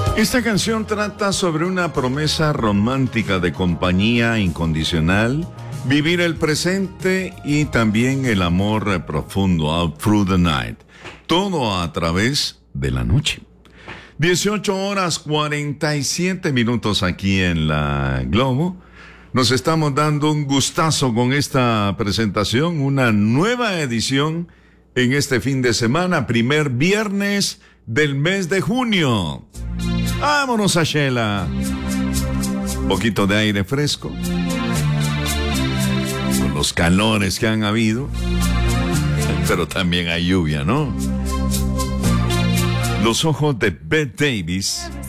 Esta canción trata sobre una promesa romántica de compañía incondicional, vivir el presente y también el amor profundo, out through the night. Todo a través de la noche. 18 horas 47 minutos aquí en la Globo. Nos estamos dando un gustazo con esta presentación, una nueva edición en este fin de semana, primer viernes del mes de junio. Vámonos a Shela. Un poquito de aire fresco. Con los calores que han habido. Pero también hay lluvia, ¿no? Los ojos de Bette Davis